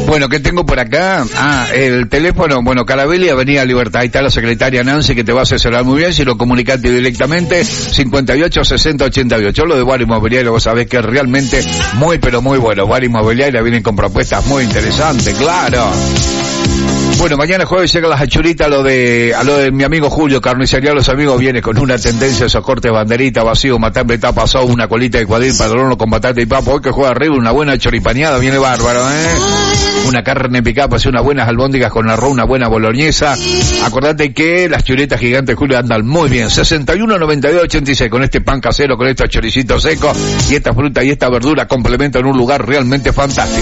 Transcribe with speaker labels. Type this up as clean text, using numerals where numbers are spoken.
Speaker 1: Bueno, ¿qué tengo por acá? El teléfono, bueno, Carabelli, Avenida Libertad. Ahí está la secretaria Nancy que te va a asesorar muy bien. Si lo comunicaste directamente, 58 60 88. Lo de Bar Inmobiliario, vos sabés que es realmente muy, pero muy bueno. Bar Inmobiliario vienen con propuestas muy interesantes, claro. Bueno, mañana jueves llega las achuritas a lo de mi amigo Julio, Carnicería Los Amigos, viene con una tendencia a esos cortes banderita, vacío, matambre, pasado, una colita de cuadril, padrón con batata y papa. Hoy que juega arriba, una buena choripaneada, viene bárbaro, una carne picada, pues unas buenas albóndigas con arroz, una buena boloñesa. Acordate que las chuletas gigantes Julio andan muy bien. 61 92 86, con este pan casero, con estos choricitos secos y esta fruta y esta verdura complementan un lugar realmente fantástico.